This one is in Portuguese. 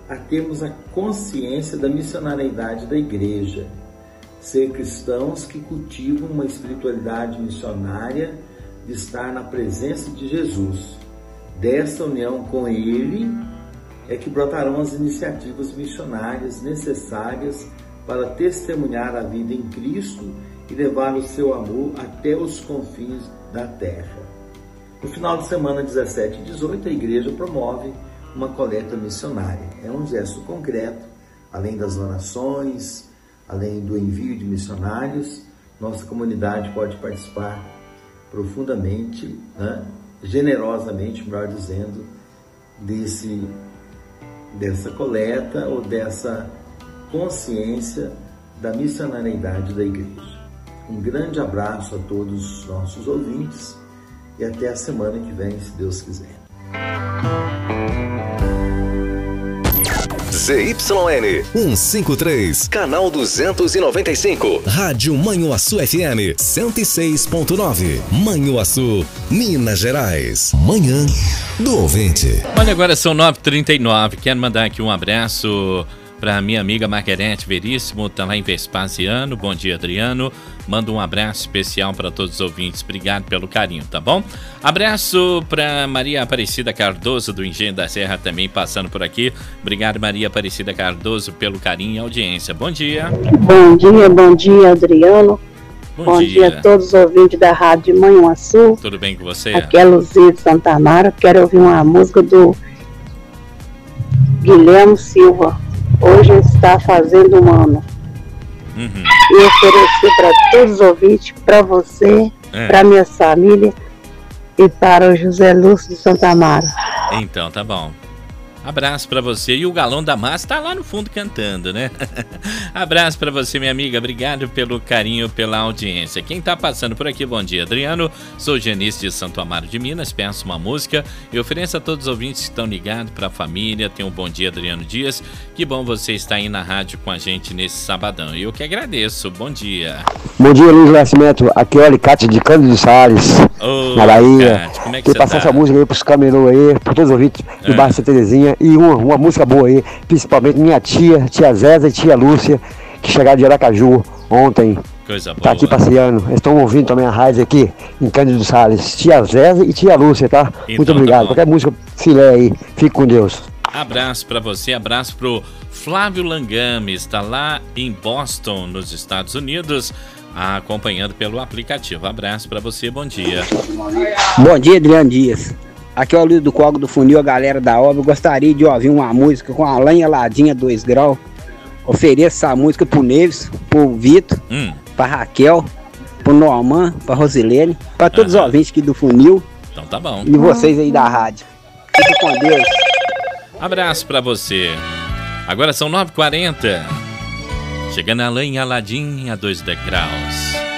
a termos a consciência da missionariedade da igreja, ser cristãos que cultivam uma espiritualidade missionária de estar na presença de Jesus. Dessa união com Ele é que brotarão as iniciativas missionárias necessárias para testemunhar a vida em Cristo e levar o seu amor até os confins da terra. No final de semana 17 e 18, a igreja promove uma coleta missionária. É um gesto concreto, além das orações, além do envio de missionários, nossa comunidade pode participar profundamente, generosamente, melhor dizendo, dessa coleta ou dessa consciência da missionariedade da igreja. Um grande abraço a todos os nossos ouvintes e até a semana que vem, se Deus quiser. ZYN 153, canal 295, Rádio Manhuaçu FM 106.9, Manhuaçu, Minas Gerais. Manhã do ouvinte. Olha, agora são 9h39. Quero mandar aqui um abraço para minha amiga Margarete Veríssimo, tá lá em Vespasiano. Bom dia, Adriano. Manda um abraço especial para todos os ouvintes. Obrigado pelo carinho, tá bom? Abraço para Maria Aparecida Cardoso, do Engenho da Serra, também passando por aqui. Obrigado, Maria Aparecida Cardoso, pelo carinho e audiência. Bom dia. Bom dia, Adriano. Bom dia a todos os ouvintes da Rádio Manhuaçu. Tudo bem com você? Aqui é Luzia de Santa Amaro. Quero ouvir uma música do Guilherme Silva. Hoje está fazendo um ano. E oferecer para todos os ouvintes, para você, para minha família e para o José Lúcio de Santa Amaro. Então, tá bom. Abraço pra você. E o Galão da Massa tá lá no fundo cantando, né? Abraço pra você, minha amiga. Obrigado pelo carinho, pela audiência. Quem tá passando por aqui, bom dia, Adriano. Sou Janice de Santo Amaro de Minas. Peço uma música e ofereço a todos os ouvintes que estão ligados, pra família. Tenham um bom dia, Adriano Dias. Que bom você estar aí na rádio com a gente nesse sabadão. Eu que agradeço. Bom dia. Bom dia, Luiz Nascimento. Aqui é o Alicate de Cândido Salles, na Bahia. Alicate, como é que você passar tá? essa música aí pros camelô aí, pra todos os ouvintes do bairro Santa Terezinha. E uma música boa aí, principalmente minha tia Zéza e tia Lúcia, que chegaram de Aracaju ontem. Coisa boa. Tá aqui passeando. Eles estão ouvindo também a rádio aqui em Cândido Salles. Tia Zéza e tia Lúcia, tá? Então, muito obrigado. tá. Qualquer música filé aí. Fique com Deus. Abraço pra você, abraço pro Flávio Langame, está lá em Boston, nos Estados Unidos, acompanhando pelo aplicativo. Abraço pra você, bom dia. Bom dia, Adriano Dias. Aqui é o Luiz do Cogo do Funil, a galera da obra. Eu gostaria de ouvir uma música com a lenha ladinha 2 graus. Ofereço essa música pro Neves, pro Vitor, pra Raquel, pro Norman, pra Rosilene, pra todos os ouvintes aqui do Funil. Então tá bom. E vocês aí da rádio. Fica com Deus. Abraço pra você. Agora são 9h40. Chegando a lenha ladinha 2 degraus.